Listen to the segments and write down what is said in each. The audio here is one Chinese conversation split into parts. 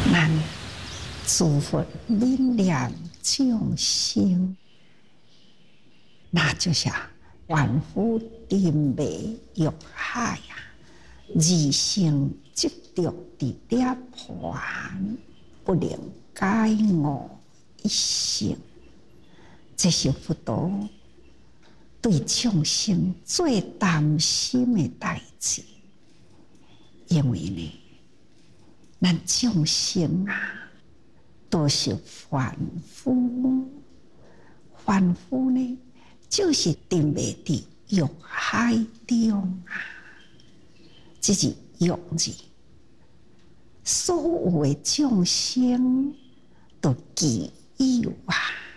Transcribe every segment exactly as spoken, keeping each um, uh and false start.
咱诸佛悯念众生，那就是凡夫沉迷欲海啊，二乘执着伫涅槃，不能解悟一生。这是佛陀对众生最担心的代志，因为呢，咱众生啊，都是凡夫，凡夫呢，就是沉迷伫欲海中啊，这是欲字。所有的众生都具有啊，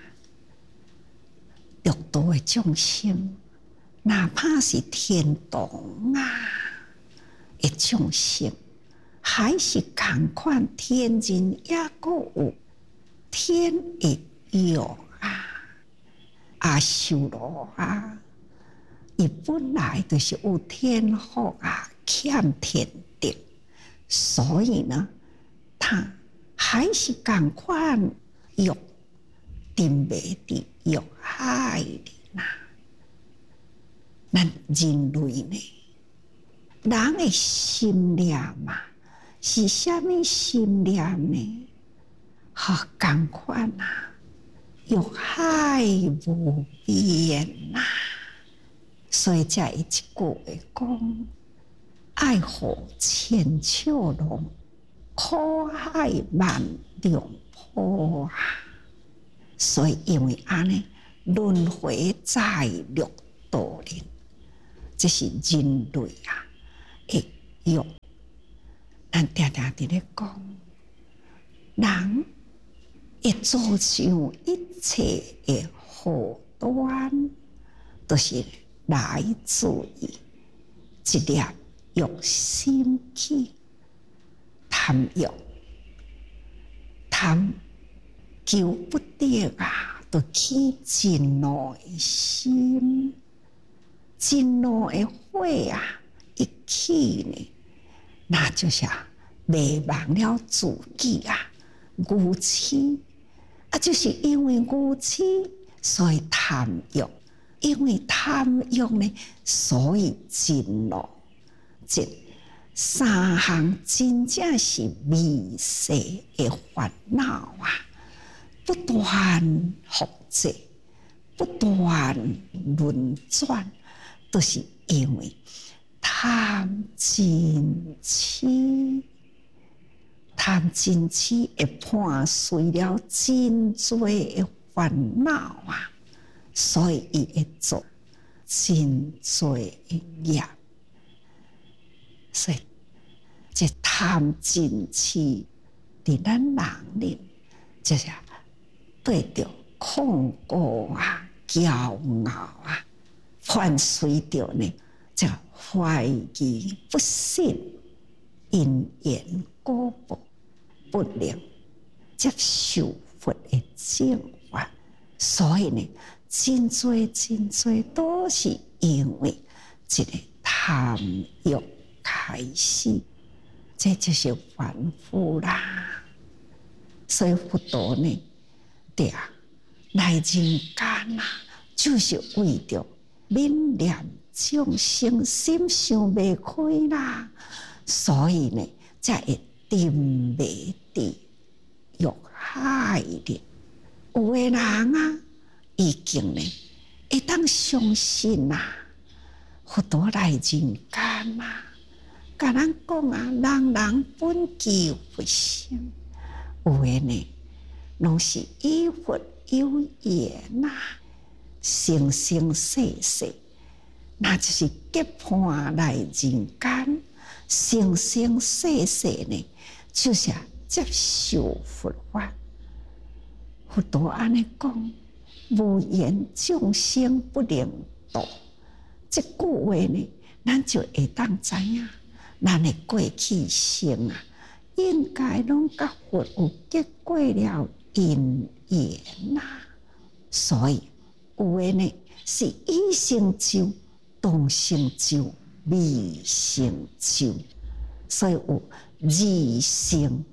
六道的众生，哪怕是天童啊的众生，还是同款天人也阁有天的欲啊，阿修罗啊，伊本来就是有天福啊，欠天德，所以呢，他还是同款欲沉迷伫欲海里呐。咱人类呢，人的心念嘛，是啥物心念呢？哈，同款啊，欲海无边呐。所以才一句会讲：爱河千秋浓，苦海万丈波啊！所以因为安尼轮回在六道里，这是人类啊的欲。咱常常伫咧讲，人会造就一切的祸端，都是来自于一粒欲心起，贪欲，贪求不得啊，就起真怒的心，真怒的火啊，一起呢，那就是迷忘了自己啊，愚痴啊，就是因为愚痴，所以贪欲。因为贪欲呢，所以真怒，这三项真正是迷世的烦恼啊，不断复制，不断轮转，都是因为贪嗔痴，贪嗔痴会伴随了真多的烦恼啊。所以伊会做真多的业，所以这贪嗔痴伫咱人里，就是对着控告啊、骄傲啊，伴随着呢，就怀疑不信、因缘果报，不能接受佛的正法，所以呢。真多真多都是因为这个贪欲开始，这就是凡夫啦。所以佛陀呢，对啊，来人间啊，就是为着悯念众生心想未开啦，所以呢，才会沉迷伫欲海里。有的人啊，已经呢，会当相信啊，佛陀来人间啊，甲咱讲啊，人人本具佛性，有诶呢，拢是与佛有缘呐，生生世世，那就是结伴来人间，生生世世呢，就是接受佛法。佛陀安尼讲。无缘众生不能度，这句话呢，咱就会当知影，咱的过去生啊，应该拢甲佛有结过了因缘呐。所以有的呢是已成就、当成就、未成就，所以有二乘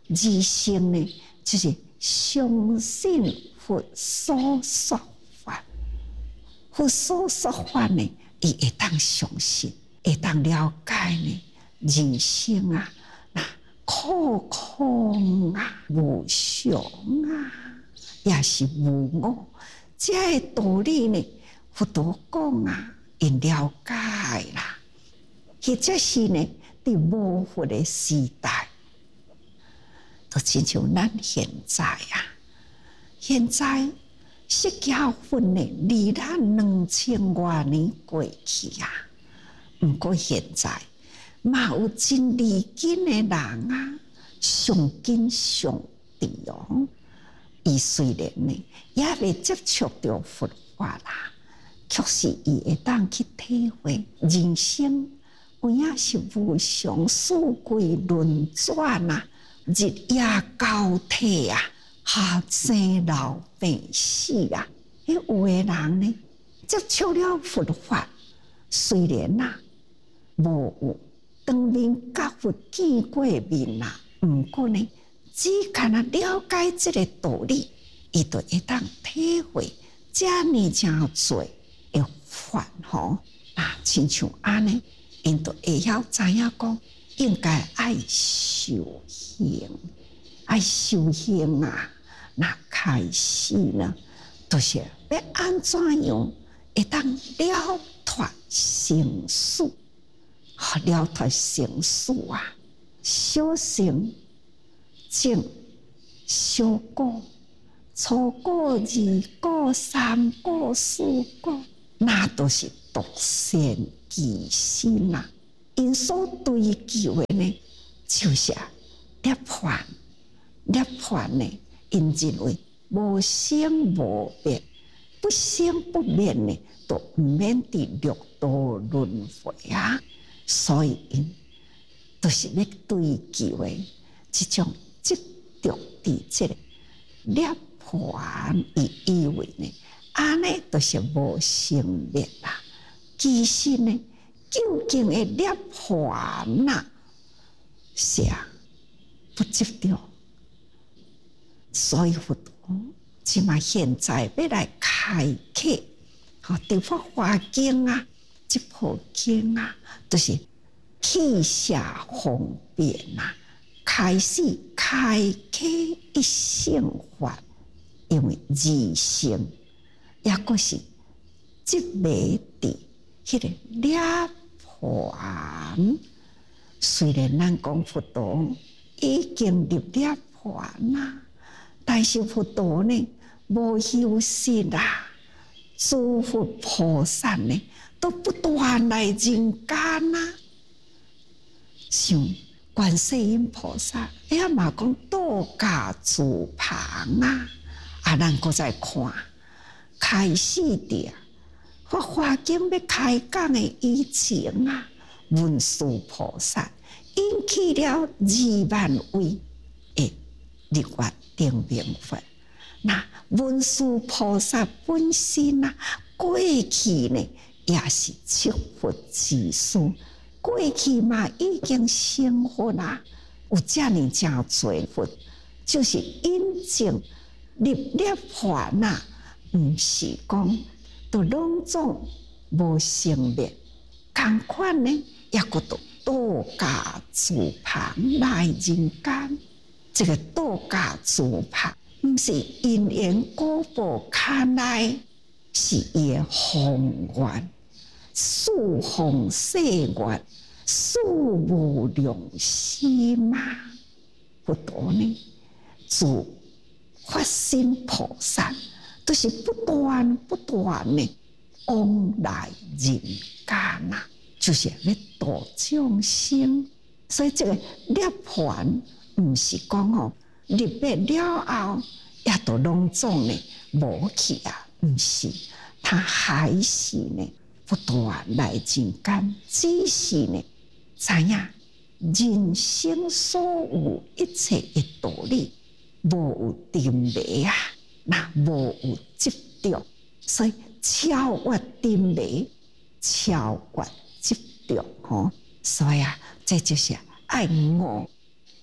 二乘呢，就是相信佛所说法，佛所说法呢，伊会当相信，会当了解呢。人生啊，那苦空啊，无常啊，也是无我，这个道理呢，佛陀讲啊，因了解啦。或者是呢，伫无佛的时代，都亲像咱现在啊，现在释迦佛呢，离咱两千多年过去啊，不过现在嘛有真离经的人啊，上紧上智哦。伊虽然呢，也未接触到佛法啦，确实伊会当去体会人生。有影是无常，四季轮转啊，日夜交替啊，哈生老病死啊。迄有诶人呢，接触了佛法，虽然呐、啊、无有当面甲佛见过面啊，毋过呢，只干啊了解即个道理，伊就会当体会遮尔诚侪诶法吼啊，亲像安尼。因都会晓知影讲，应该爱修行，爱修行啊！那开始呢，就是要安怎样会当了脱生死，了脱生死啊！小乘、正、小果、初果、二果、三果、四果，那都是独善其身啊！因所追求的呢，就是涅槃。涅槃呢，因认为无生无灭，不生不灭呢，都唔免伫六道轮回啊。所以因都是要追求的这种执着伫这个涅槃，伊以为呢，安尼都是无生灭啦。其实呢，究竟的涅槃啊，是啊，不执着。所以佛陀即嘛现在要来开启，吼，《法华经》啊，这部经啊，都、就是启下方便啊，开始开启一乘法，因为二乘也佫是即未伫。迄个涅槃，虽然咱讲佛陀已经入涅槃啦，但是佛陀呢无休息啦，诸佛菩萨呢都不断来人间啦，像观世音菩萨，哎嘛讲度假自旁啊，啊，咱搁再看开始的。法华经要开讲的以前啊，文殊菩萨引起了二万位的日月定明佛。那文殊菩萨本身啊，过去呢也是七佛之师，过去嘛已经成佛啦，有这样真多佛，就是引证入涅槃啊，唔是讲。都拢总无生灭，同款呢，也个都度假自旁来人间。这个度假自旁，唔是因缘果报看来，是伊的宏愿，四方世愿，事无量心嘛。不多呢，自发心菩萨。都是不断不断的往来人间啊，就是要度众生。所以这个涅槃唔是讲哦，入灭了后也都拢总呢无去啊，唔是，他还是呢不断来人间，只是呢知影人生所有一切的道理，无有定迷啊。那无有执着，所以超越定迷，超越执着吼。所以啊，这就是爱我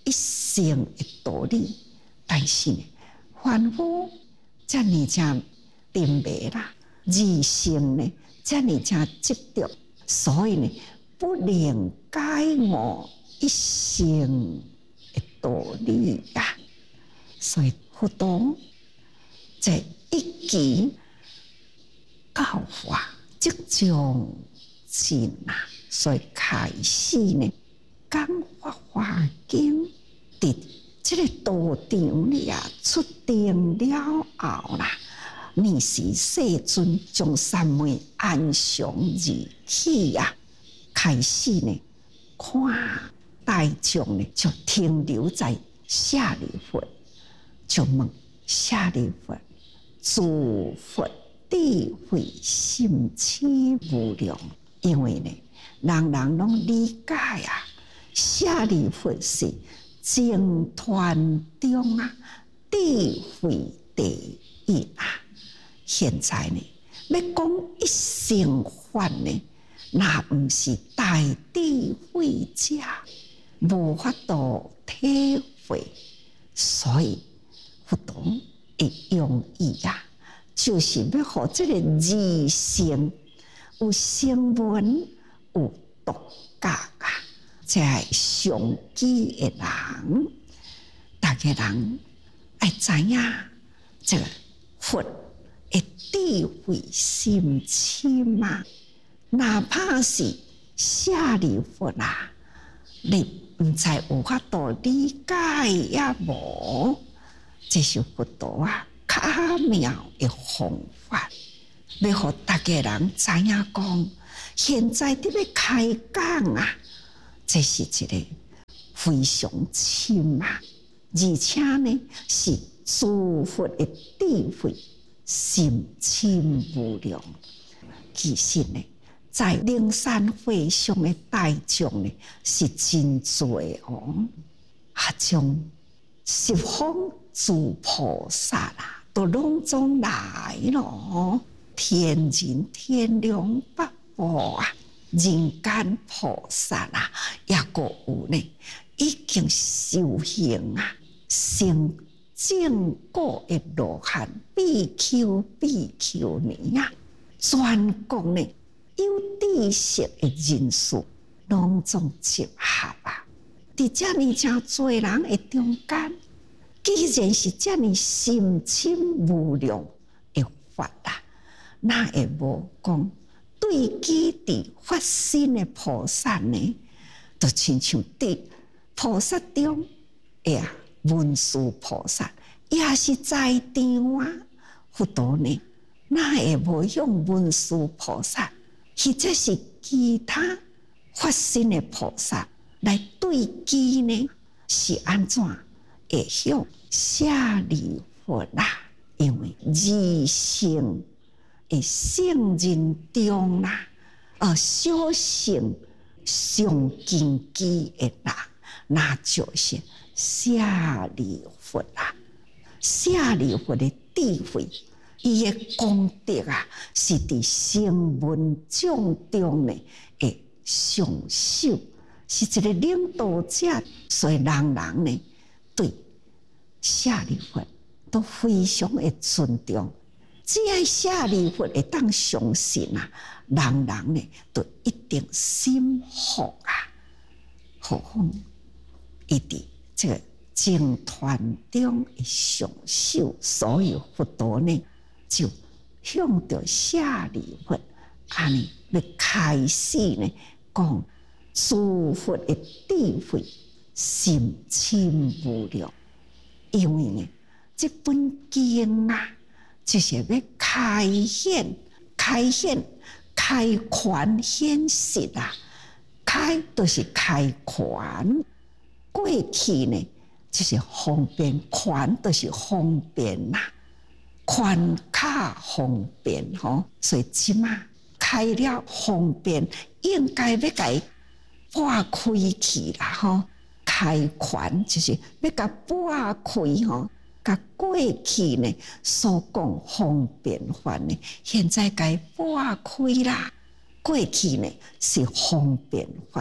一生的道理，但是呢，凡夫遮尔正沉迷啦，二性呢遮尔正执着，所以呢，不能解悟一生的道理啊。所以佛陀这一句教化即将尽啊，所以开始呢，讲法华经伫这个道场里啊出定了后啦，你是世尊将三昧安详而起啊，开始呢看大众呢就停留在舍利弗，就问舍利弗：诸佛智慧深深无量。因为呢，人人拢理解啊，舍利弗是净团中啊智慧第一啊。现在呢，要讲一生法呢，那不是大智慧者，无法度体会。所以佛陀的用意啊，就是要互这个二乘有声闻有独觉啊，才系上基的人。大家人爱知影这个佛的智慧深深啊，哪怕是舍利弗啊，你毋知有法度理解也无，这是佛陀啊巧妙的方法，要互大家人知影讲，现在伫咧开讲啊，这是一个非常深啊，而且呢是诸佛的智慧深深无量。其实呢，在灵山会上的大众呢是真多哦，啊，将十方诸菩萨啦，都拢总来咯。天人天龙八部啊，人间菩萨啦，也个有呢，已经修行啊，成正果的罗汉比丘比丘尼啊，全国呢有知识的人数，拢总集合啊。伫遮尔正多人的中间，既然是遮尔深深无量的法啊，那会无讲对己伫发心的菩萨呢，就亲像伫菩萨中哎呀，文殊菩萨也是在场啊。佛陀呢，那会无用文殊菩萨，或者是其他发心的菩萨来对己呢？是安怎会向舍利弗啦？因为二乘的圣人中啦，呃，小乘上根基的人，那就是舍利弗啦。舍利弗的智慧，伊的功德啊，是伫声闻众中呢的上首，是一个领导者，所以人人呢对舍利弗都非常的尊重。只要舍利弗会当相信啊，人人呢都一定心服啊。何况伊伫这个净团中的上首，所以佛陀呢就向着舍利弗安尼要开始呢讲诸佛的智慧深深无量。因为呢，这本经啊，就是要开显、开显、开权显实啊。开就是开权，过去呢就是方便，权就是方便呐、啊，权卡方便吼，所以即马开了方便，应该要甲伊拨开去啦吼。开权就是要甲拨开吼，甲过去呢所讲方便法呢，现在甲伊拨开啦。过去呢是方便法，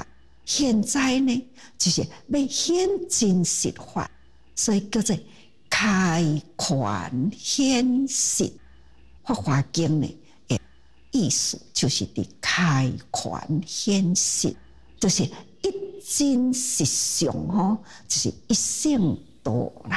现在呢，就是要显真实法，所以叫做开权显实。法华经呢，诶，意思就是伫开权显实，就是一真实相吼，就是一性多啦。